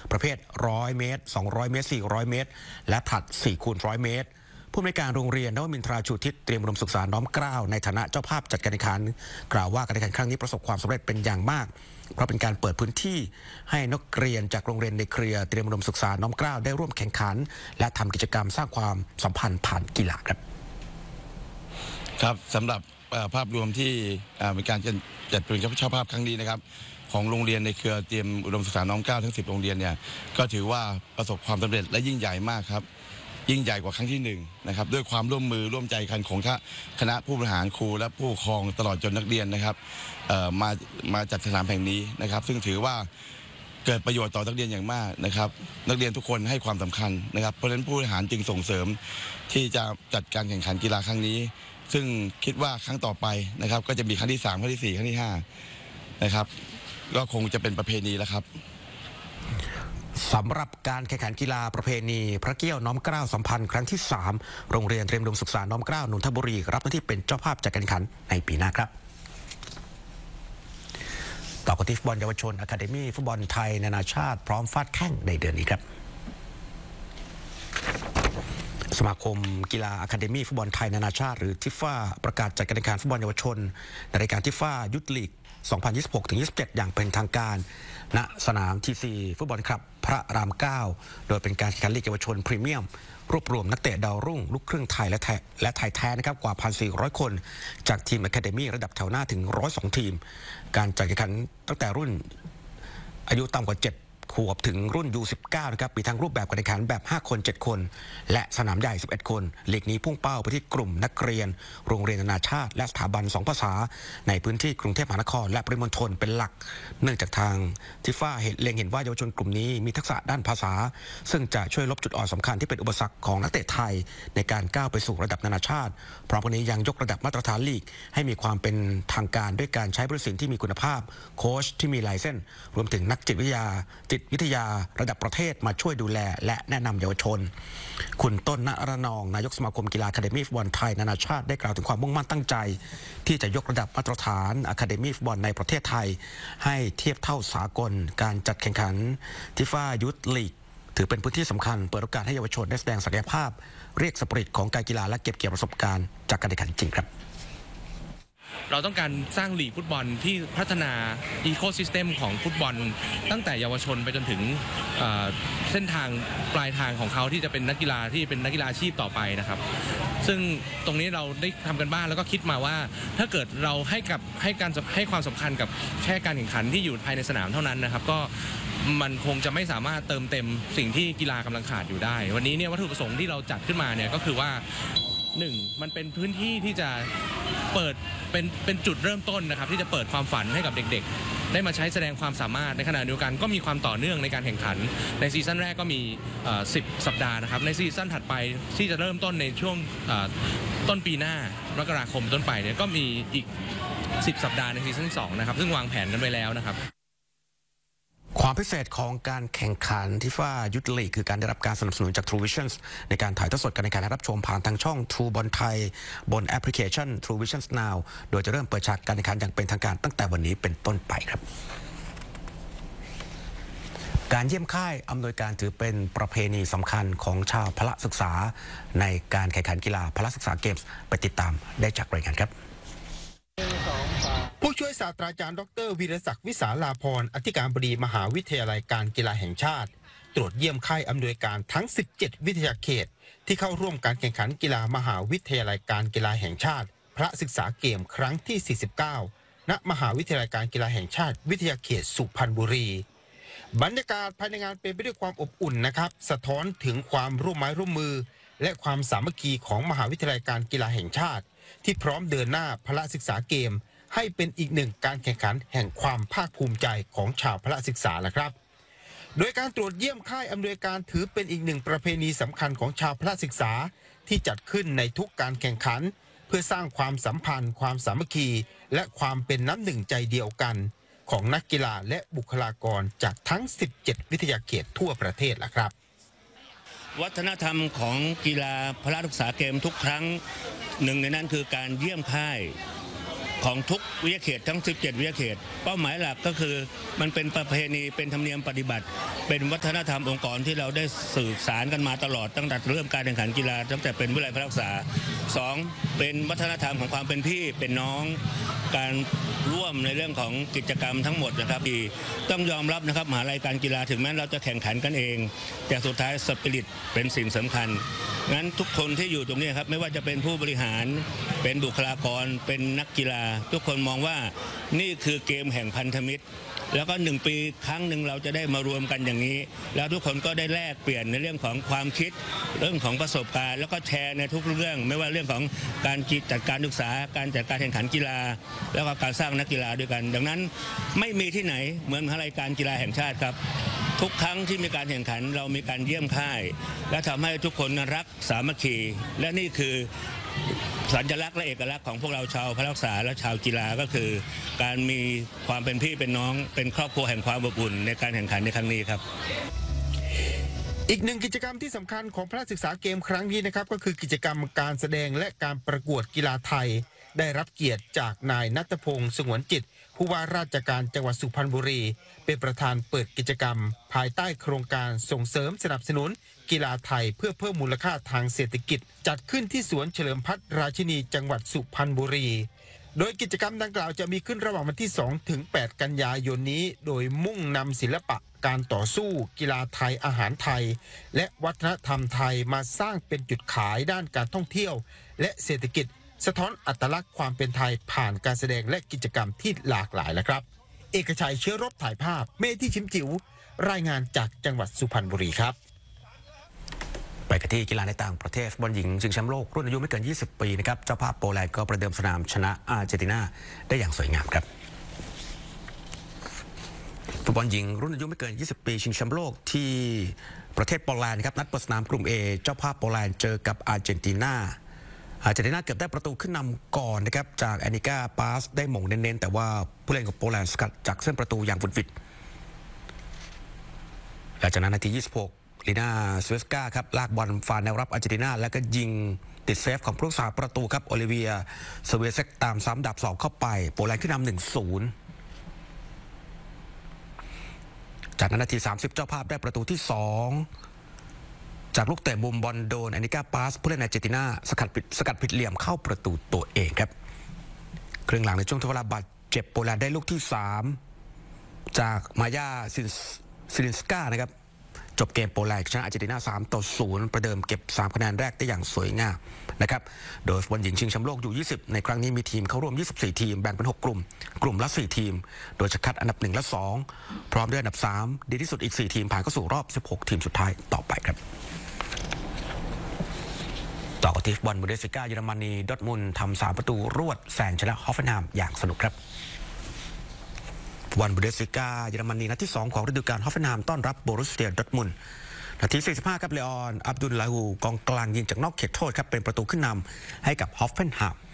ประเภท100เมตร200เมตร400เมตรและผลัด4คูณ100เมตรผู้อำนวยการโรงเรียนนวมินทราชูทิศเตรียมอุดมศึกษาน้อมเกล้าในฐานะเจ้าภาพจัดการแข่งขันกล่าวว่าการแข่งขันครั้งนี้ประสบความสำเร็จเป็นอย่างมากเพราะเป็นการเปิดพื้นที่ให้นักเรียนจากโรงเรียนในเครือเตรียมอุดมศึกษาน้อมเกล้าได้ร่วมแข่งขันและทำกิจกรรมสร้างความสัมพันธ์ผ่านกีฬาครับสำหรับภาพรวมที่มีการจัดเป็นเจ้าภาพครั้งนี้นะครับของโรงเรียนในเครือเตรียมอุดมศึกษาน้อมเกล้าทั้ง10โรงเรียนเนี่ยก็ถือว่าประสบความสำเร็จและยิ่งใหญ่มากครับยิ่งใหญ่กว่าครั้งที่1นะครับด้วยความร่วมมือร่วมใจกันของคณะผู้บริหารครูและผู้ปกครองตลอดจนนักเรียนนะครับมาจัดสนามแห่งนี้นะครับซึ่งถือว่าเกิดประโยชน์ต่อนักเรียนอย่างมากนะครับนักเรียนทุกคนให้ความสำคัญนะครับเพราะฉะนั้นผู้บริหารจึงส่งเสริมที่จะจัดการแข่งขันกีฬาครั้งนี้ซึ่งคิดว่าครั้งต่อไปนะครับก็จะมีครั้งที่3ครั้งที่4ครั้งที่5นะครับก็คงจะเป็นประเพณีแล้วครับสำหรับการแข่งขันกีฬาประเพณีพระเกี้ยวน้อมเกล้าสัมพันธ์ครั้งที่3โรงเรียนเตรียมอุดมศึกษาน้อมเกล้านนทบุรีรับหน้าที่เป็นเจ้าภาพจัดการแข่งขันในปีหน้าครับต่อกันที่ฟุตบอลเยาวชนอะคาเดมี่ฟุตบอลไทยนานาชาติพร้อมฟาดแข้งในเดือนนี้ครับสมาคมกีฬาอะคาเดมี่ฟุตบอลไทยนานาชาติหรือทิฟฟ่าประกาศจัดการแข่งขันฟุตบอลเยาวชนในรายการทิฟฟ่ายุทธลีก 2026-27 อย่างเป็นทางการณสนามทีซีฟุตบอลคลับพระราม 9 โดยเป็นการแข่งขันลีกเยาวชนพรีเมียมรวบรวมนักเตะดาวรุ่งลูกครึ่งไทยและไทยแท้นะครับกว่า 1,400 คนจากทีมอะคาเดมี่ระดับแถวหน้าถึง102ทีมการจัดแข่งขันตั้งแต่รุ่นอายุต่ำกว่า7ขวบถึงรุ่น U19 นะครับมีทั้งรูปแบบการแข่งขันแบบ5คน7คนและสนามใหญ่11คนลีกนี้พุ่งเป้าไปที่กลุ่มนักเรียนโรงเรียนนานาชาติและสถาบัน2ภาษาในพื้นที่กรุงเทพมหานครและปริมณฑลเป็นหลักเนื่องจากทางทิฟ่าเล็งเห็นว่าเยาวชนกลุ่มนี้มีทักษะด้านภาษาซึ่งจะช่วยลบจุดอ่อนสำคัญที่เป็นอุปสรรคของนักเตะไทยในการก้าวไปสู่ระดับนานาชาติพร้อมกันนี้ยังยกระดับมาตรฐานลีกให้มีความเป็นทางการด้วยการใช้ผู้ตัดสินที่มีคุณภาพโค้ชที่มีไลเซนส์รวมถึงนักจิตวิทยาระดับประเทศมาช่วยดูแลและแนะนำเยาวชนคุณต้นณรนองนายกสมาคมกีฬาอะคาเดมี่ฟุตบอลไทยนานาชาติได้กล่าวถึงความมุ่งมั่นตั้งใจที่จะยกระดับมาตรฐานอะคาเดมี่ฟุตบอลในประเทศไทยให้เทียบเท่าสากลการจัดแข่งขันทิฟ่ายุทธลีกถือเป็นพื้นที่สำคัญเปิดโอกาสให้เยาวชนได้แสดงศักยภาพเรียกสปิริตของการกีฬาและเก็บเกี่ยวประสบการณ์จากการแข่งขันจริงครับเราต้องการสร้างลีกฟุตบอลที่พัฒนาอีโคซิสเต็มของฟุตบอลตั้งแต่เยาวชนไปจนถึงเส้นทางปลายทางของเขาที่จะเป็นนักกีฬาที่เป็นนักกีฬาอาชีพต่อไปนะครับซึ่งตรงนี้เราได้ทำกันบ้างแล้วก็คิดมาว่าถ้าเกิดเราให้ความสำคัญกับแค่การแข่งขันที่อยู่ภายในสนามเท่านั้นนะครับก็มันคงจะไม่สามารถเติมเต็มสิ่งที่กีฬากำลังขาดอยู่ได้วันนี้เนี่ยวัตถุประสงค์ที่เราจัดขึ้นมาเนี่ยก็คือว่า1มันเป็นพื้นที่ที่จะเปิดเป็นจุดเริ่มต้นนะครับที่จะเปิดความฝันให้กับเด็กๆได้มาใช้แสดงความสามารถในขณะเดียวกันก็มีความต่อเนื่องในการแข่งขันในซีซั่นแรกก็มี10 สัปดาห์นะครับในซีซั่นถัดไปที่จะเริ่มต้นในช่วงต้นปีหน้ามกราคมต้นไปเนี่ยก็มีอีก10 สัปดาห์ในซีซั่น2นะครับซึ่งวางแผนกันไว้แล้วนะครับความพิเศษของการแข่งขันทิฟ่ายุทธลีกคือการได้รับการสนับสนุนจาก True Vision ในการถ่ายทอดสดการแข่งขันรับชมผ่านทางช่อง True บอลไทยบนแอปพลิเคชัน True Vision Now โดยจะเริ่มเปิดฉากการแข่งขันอย่างเป็นทางการตั้งแต่วันนี้เป็นต้นไปครับการเยี่ยมค่ายอำนวยการถือเป็นประเพณีสำคัญของชาวพละศึกษาในการแข่งขันกีฬาพละศึกษาเกมส์ไปติดตามได้จากรายงานครับผู้ช่วยศาสตราจารย์ดร.วีรศักดิ์วิสาลาภรณ์อธิการบดีมหาวิทยาลัยการกีฬาแห่งชาติตรวจเยี่ยมค่ายอำนวยการทั้ง17วิทยาเขตที่เข้าร่วมการแข่งขันกีฬามหาวิทยาลัยการกีฬาแห่งชาติพระศึกษาเกมครั้งที่49ณมหาวิทยาลัยการกีฬาแห่งชาติวิทยาเขตสุพรรณบุรีบรรยากาศภายในงานเป็นไปด้วยความอบอุ่นนะครับสะท้อนถึงความร่วมไม้ร่วมมือและความสามัคคีของมหาวิทยาลัยการกีฬาแห่งชาติที่พร้อมเดินหน้าพละศึกษาเกมให้เป็นอีกหนึ่งการแข่งขันแห่งความภาคภูมิใจของชาวพละศึกษาละครับโดยการตรวจเยี่ยมค่ายอำนวยการถือเป็นอีกหนึ่งประเพณีสำคัญของชาวพละศึกษาที่จัดขึ้นในทุกการแข่งขันเพื่อสร้างความสัมพันธ์ความสามัคคีและความเป็นน้ำหนึ่งใจเดียวกันของนักกีฬาและบุคลากรจากทั้ง17วิทยาเขตทั่วประเทศละครับวัฒนธรรมของกีฬาพละศึกษาเกมทุกครั้งหนึ่งในนั้นคือการเยี่ยมค่ายของทุกวิทยาเขตทั้ง17วิทยาเขตเป้าหมายหลักก็คือมันเป็นประเพณีเป็นธรรมเนียมปฏิบัติเป็นวัฒนธรรมองค์กรที่เราได้สื่อสารกันมาตลอดตั้งแต่เริ่มการแข่งขันกีฬาตั้งแต่เป็นวิทยาลัยพระรักษา2เป็นวัฒนธรรมของความเป็นพี่เป็นน้องการร่วมในเรื่องของกิจกรรมทั้งหมดนะครับที่ต้องยอมรับนะครับมหาลัยการกีฬาถึงแม้เราจะแข่งขันกันเองแต่สุดท้ายสปิริตเป็นสิ่งสำคัญงั้นทุกคนที่อยู่ตรงนี้ครับไม่ว่าจะเป็นผู้บริหารเป็นบุคลากรเป็นนักกีฬาทุกคนมองว่านี่คือเกมแห่งพันธมิตรแล้วก็1 ปีครั้งหนึ่งเราจะได้มารวมกันอย่างนี้แล้วทุกคนก็ได้แลกเปลี่ยนในเรื่องของความคิดเรื่องของประสบการณ์แล้วก็แชร์ในทุกเรื่องไม่ว่าเรื่องของการจัดการศึกษาการจัดการแข่งขันกีฬาแล้วก็การสร้างนักกีฬาด้วยกันดังนั้นไม่มีที่ไหนเหมือนมหาวิทยาลัยการกีฬาแห่งชาติครับทุกครั้งที่มีการแข่งขันเรามีการเยี่ยมค่ายและทำให้ทุกคนรักสามัคคีและนี่คือสัญลักษณ์และเอกลักษณ์ของพวกเราชาวพระรักษาและชาวกีฬาก็คือการมีความเป็นพี่เป็นน้องเป็นครอบครัวแห่งความอบอุ่นในการแข่งขันในครั้งนี้ครับอีกหนึ่งกิจกรรมที่สำคัญของพระศึกษาเกมครั้งนี้นะครับก็คือกิจกรรมการแสดงและการประกวดกีฬาไทยได้รับเกียรติจากนายณัฐพงษ์สงวนจิตผู้ว่าราชการจังหวัดสุพรรณบุรีเป็นประธานเปิดกิจกรรมภายใต้โครงการส่งเสริมสนับสนุนกีฬาไทยเพื่อเพิ่มมูลค่าทางเศรษฐกิจจัดขึ้นที่สวนเฉลิมพัฒน์ราชินีจังหวัดสุพรรณบุรีโดยกิจกรรมดังกล่าวจะมีขึ้นระหว่างวันที่2 ถึง 8 กันยายนนี้โดยมุ่งนำศิลปะการต่อสู้กีฬาไทยอาหารไทยและวัฒนธรรมไทยมาสร้างเป็นจุดขายด้านการท่องเที่ยวและเศรษฐกิจสะท้อนอัตลักษณ์ความเป็นไทยผ่านการแสดงและกิจกรรมที่หลากหลายแล้วครับเอกชัยเชื้อรบถ่ายภาพเมธีชิมจิ๋วรายงานจากจังหวัดสุพรรณบุรีครับไปกันที่กีฬาในต่างประเทศฟุตบอลหญิงชิงแชมป์โลกรุ่นอายุไม่เกิน20 ปีนะครับเจ้าภาพโปแลนด์ก็ประเดิมสนามชนะอาร์เจนตินาได้อย่างสวยงามครับฟุตบอลหญิงรุ่นอายุไม่เกิน20 ปีชิงแชมป์โลกที่ประเทศโปแลนด์ครับนัดเปิดสนามกลุ่ม A เจ้าภาพโปแลนด์เจอกับอาร์เจนตินาเกือบได้ประตูขึ้นนำก่อนนะครับจากแอนิก้าปาสได้หม่งเน้นๆแต่ว่าผู้เล่นของโปแลนด์สกัดจากเส้นประตูอย่างวุดวิดหลังจากนั้นนาที26ลีน่าสเวสกาครับลากบอลฝ่าแนวรับอาร์เจนตินาแล้วก็ยิงติดเซฟของผู้รักษาประตูครับโอลิเวียเซเวเซกตามซ้ำดับ2เข้าไปโปแลนด์ขึ้นนำ 1-0 จากนั้นนาที30เจ้าภาพได้ประตูที่2จากลูกเตะมุมบอลโดนแอนิก้าปาสผู้เล่นอาร์เจนตินาสกัดผิดเหลี่ยมเข้าประตูตัวเองครับครึ่งหลังในช่วงทดเวลาบาดเจ็บโปแลนด์ได้ลูกที่3จากมายาซิลินสกานะครับจบเกมโปแลนด์ชนะอาร์เจนตินา3-0ประเดิมเก็บ3คะแนนแรกได้อย่างสวยงามนะครับโดยฟุตบอลหญิงชิงแชมป์โลกอยู่20ในครั้งนี้มีทีมเข้าร่วม24ทีมแบ่งเป็น6กลุ่มละ4ทีมโดยจะคัดอันดับ1และ2พร้อมด้วยอันดับ3ดีที่สุดอีก4ทีมผ่านเข้าสู่รอบ16ทีมสุดท้ายต่อไปครับต่อกันที่ฟุตบอลบูเดสลิก้าเยอรมนีดอร์ทมุนด์ทำ3ประตูรวดแซงชนะฮอฟเฟนไฮม์อย่างสนุกครับฟุตบอลบูเดสลิก้าเยอรมนีนัดที่2ของฤดูกาลฮอฟเฟนไฮม์ต้อนรับโบรุสเซียดอร์ทมุนด์นาที45ครับเลออนอับดุลลาฮูกองกลางยิงจากนอกเขตโทษครับเป็นประตูขึ้นนำให้กับฮอฟเฟนไฮม์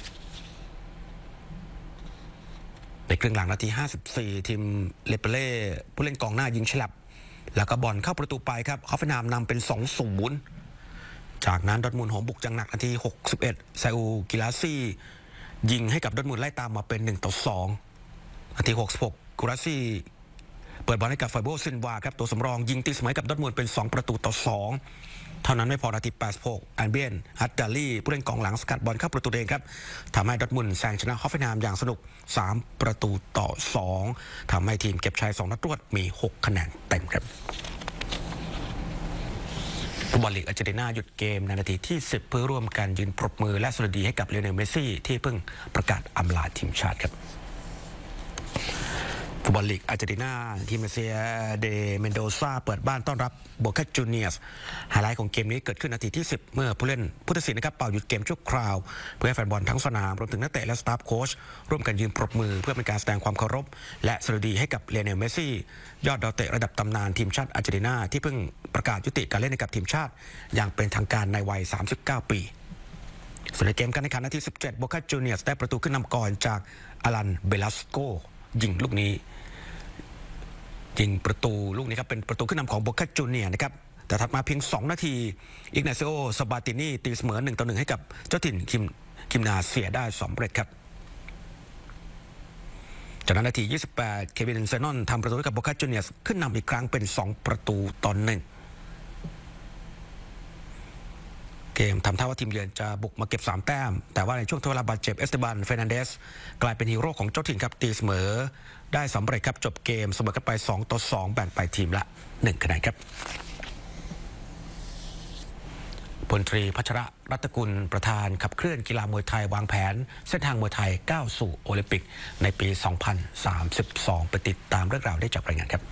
ในครึ่งหลังนาที54ทีมเลเปเล่ผู้เล่นกองหน้ายิงฉลับแล้วก็บอลเข้าประตูไปครับฮอฟเฟนไฮม์นำเป็น 2-0จากนั้นดอร์ทมุนด์โหมบุกจังหนักนาที61ซาอูกิลาซี่ยิงให้กับดอร์ทมุนด์ไล่ตามมาเป็น1-2นาที66กุราซี่เปิดบอลให้กับไฟโบซินวาครับตัวสำรองยิงตีเสมอกับดอร์ทมุนด์เป็น2-2เท่านั้นไม่พอนาที86อันเบียนฮัตดาลี่ผู้เล่นกองหลังสกัดบอลเข้าประตูเองครับทำให้ดอร์ทมุนด์แซงชนะฮอฟเฟนไฮม์อย่างสนุก3-2ทำให้ทีมเก็บชัย2นัดรวดมี6คะแนนเต็มครับฟุตบอลลีกอาร์เจนตินาหยุดเกมในนาทีที่10เพื่อร่วมกันยืนปรบมือและสวัสดีให้กับเลโอเนลเมสซี่ที่เพิ่งประกาศอำลาทีมชาติครับฟุตบอลลีกอาร์เจนตินาทีมเซียเดเมนโดซาเปิดบ้านต้อนรับโบคาจูเนียสไฮไลท์ของเกมนี้เกิดขึ้นนาทีที่10เมื่อผู้เล่นผู้ตัดสินนะครับเป่าหยุดเกมชั่วคราวเพื่อให้แฟนบอลทั้งสนามรวมถึงนักเตะและสตาฟโค้ชร่วมกันยืนปรบมือเพื่อเป็นการแสดงความเคารพและสวัสดีให้กับเลโอเนลเมสซี่ยอดดาวเตะระดับตำนานทีมชาติอาร์เจนตินาที่เพิ่งประกาศยุติการเล่นให้กับทีมชาติอย่างเป็นทางการในวัย39ปีส่วนในเกมการแข่งขันนาที17โบคาจูเนียสได้ประตูขึ้นนำก่อนจากอลันเบลาสโกยิงลูกนี้ประตูลูกนี้ครับเป็นประตูขึ้นนำของโบคาจูเนียร์นะครับแต่ถัดมาเพียง2นาทีอิกนาซิโอซาบาตินีตีเสมอ1-1ให้กับเจ้าถิ่นคิมนาเซียได้สำเร็จครับจากนั้นนาที 28 เควิน เซนอนทำประตูให้กับโบคาจูเนียร์สขึ้นนำอีกครั้งเป็น 2-1 เกมทำท่าว่าทีมเยือนจะบุกมาเก็บ 3 แต้มแต่ว่าในช่วงทดเวลาบาดเจ็บเอสเตบัน เฟร์นันเดสกลายเป็นฮีโร่ของเจ้าถิ่นครับตีเสมอได้สำเร็จครับจบเกมเสมอกันไป 2-2 แบ่งไปทีมละ 1 คะแนนครับพลตรีพัชรรัตนกุลประธานขับเคลื่อนกีฬามวยไทยวางแผนเส้นทางมวยไทยก้าวสู่โอลิมปิกในปี 2032 ไปติดตามเรื่องราวได้จากรายงานครับ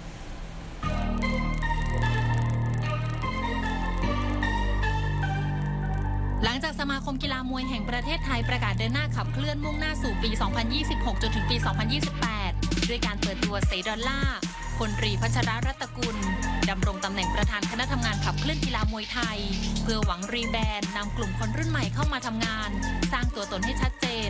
หลังจากสมาคมกีฬามวยแห่งประเทศไทยประกาศเดินหน้าขับเคลื่อนมุ่งหน้าสู่ปี 2026 จนถึงปี 2028 ด้วยการเปิดตัวเซดอลล่าพลตรีพัชรรัตนกุลดำรงตำแหน่งประธานคณะทำงานขับเคลื่อนกีฬามวยไทยเพื่อหวังรีแบรนด์นำกลุ่มคนรุ่นใหม่เข้ามาทำงานสร้างตัวตนให้ชัดเจน